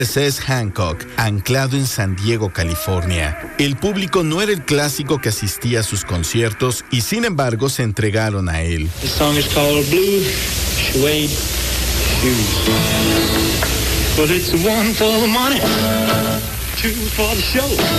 es Hancock, anclado en San Diego, California. El público no era el clásico que asistía a sus conciertos y sin embargo se entregaron a él. The song is called Blue Suede Shoes. But it's one for the money, two for the show.